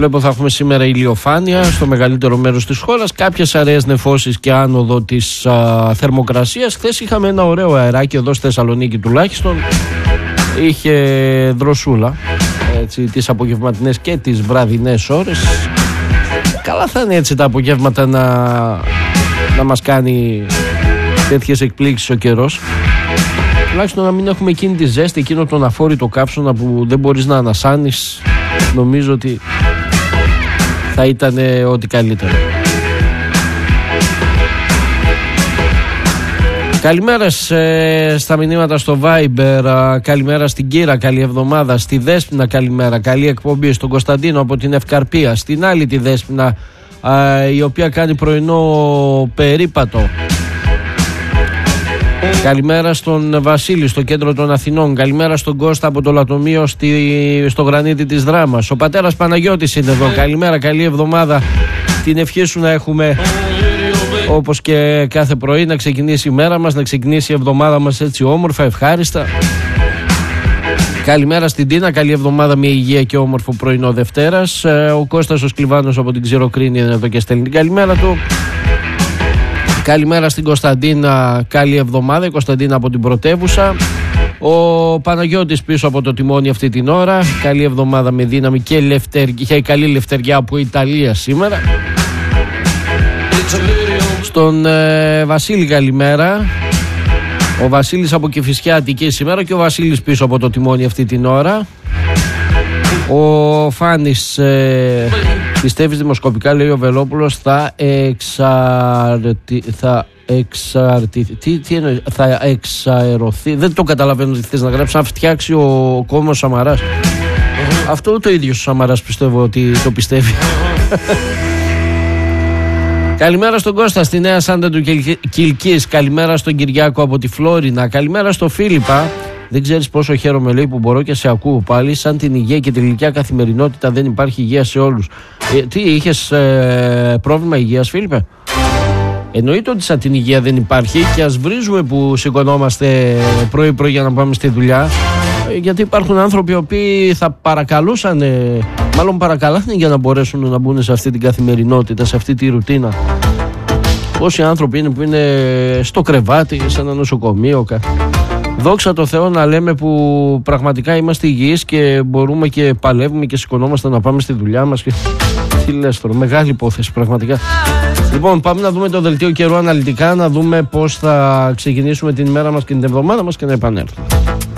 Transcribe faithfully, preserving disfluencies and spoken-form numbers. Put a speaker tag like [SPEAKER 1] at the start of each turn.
[SPEAKER 1] Βλέπω θα έχουμε σήμερα ηλιοφάνεια στο μεγαλύτερο μέρος της χώρας, κάποιες αραιές νεφώσεις και άνοδο της α, θερμοκρασίας. Χθες είχαμε ένα ωραίο αεράκι εδώ στη Θεσσαλονίκη τουλάχιστον. Είχε δροσούλα, έτσι, τις απογευματινές και τις βραδινές ώρες. Καλά θα είναι έτσι τα απογεύματα να, να μας κάνει τέτοιες εκπλήξεις ο καιρός. Τουλάχιστον να μην έχουμε εκείνη τη ζέστη, εκείνο τον αφόρητο κάψωνα που δεν μπορείς να ανασάνεις. Νομίζω ότι θα ήταν ό,τι καλύτερο. Καλημέρα σε, στα μηνύματα στο Viber. Καλημέρα στην Κύρα, καλή εβδομάδα. Στη Δέσποινα καλημέρα, καλή εκπομπή. Στον Κωνσταντίνο από την Ευκαρπία. Στην άλλη τη Δέσποινα, α, η οποία κάνει πρωινό περίπατο. Καλημέρα στον Βασίλη στο κέντρο των Αθηνών. Καλημέρα στον Κώστα από το Λατομείο στη, στο Γρανίτη της Δράμας. Ο πατέρας Παναγιώτης είναι εδώ. Καλημέρα, καλή εβδομάδα. Την ευχή σου να έχουμε, όπως και κάθε πρωί, να ξεκινήσει η μέρα μας, να ξεκινήσει η εβδομάδα μας έτσι όμορφα, ευχάριστα. Καλημέρα στην Τίνα, καλή εβδομάδα με υγεία και όμορφο πρωινό Δευτέρας. Ο Κώστας ο Σκλιβάνος από την Ξηροκρίνη είναι εδώ και στέλνει την καλημέρα του. Καλημέρα στην Κωνσταντίνα, καλή εβδομάδα. Η Κωνσταντίνα από την Πρωτεύουσα. Ο Παναγιώτης πίσω από το τιμόνι αυτή την ώρα. Καλή εβδομάδα με δύναμη και λευτεριά, καλή λευτεριά από Ιταλία σήμερα. Στον ε, Βασίλη καλημέρα. Ο Βασίλης από Κηφισιά Αττική σήμερα και ο Βασίλης πίσω από το τιμόνι αυτή την ώρα. Ο Φάνης ε, πιστεύεις δημοσκοπικά, λέει ο Βελόπουλος, θα εξαρτη... θα εξαρτηθεί, τι, τι εννοεί, θα εξαερωθεί, δεν το καταλαβαίνω τι θες να γράψει, να φτιάξει ο κόμμος Σαμαράς. Uh-huh. Αυτό το ίδιο ο Σαμαράς πιστεύω ότι το πιστεύει. Καλημέρα στον Κώστα στη Νέα Σάντα του Κιλκής. Καλημέρα στον Κυριάκο από τη Φλόρινα. Καλημέρα στο Φίλιππα. Δεν ξέρεις πόσο χαίρομαι, λέει, που μπορώ και σε ακούω πάλι. Σαν την υγεία και τη γλυκιά καθημερινότητα δεν υπάρχει υγεία σε όλους. Ε, τι, είχες ε, πρόβλημα υγείας, Φίλιππε? Εννοείται ότι σαν την υγεία δεν υπάρχει και ας βρίζουμε που σηκωνόμαστε πρωί-πρωί για να πάμε στη δουλειά. Ε, γιατί υπάρχουν άνθρωποι οι οποίοι θα παρακαλούσαν, ε, μάλλον παρακαλάνε για να μπορέσουν να μπουν σε αυτή την καθημερινότητα, σε αυτή τη ρουτίνα. Πόσοι άνθρωποι είναι που είναι στο κρεβάτι, σε ένα νοσοκομείο. Δόξα τω Θεώ να λέμε που πραγματικά είμαστε υγιείς και μπορούμε και παλεύουμε και σηκωνόμαστε να πάμε στη δουλειά μας. Και... τι λες τώρα, μεγάλη υπόθεση πραγματικά. Λοιπόν, πάμε να δούμε το δελτίο καιρού αναλυτικά, να δούμε πώς θα ξεκινήσουμε την ημέρα μας και την εβδομάδα μας και να επανέλθουμε.